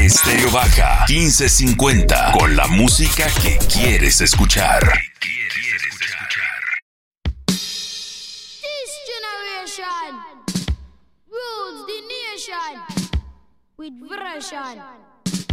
Estéreo Baja 1550, con la música que quieres escuchar. This generation rules the nation with version.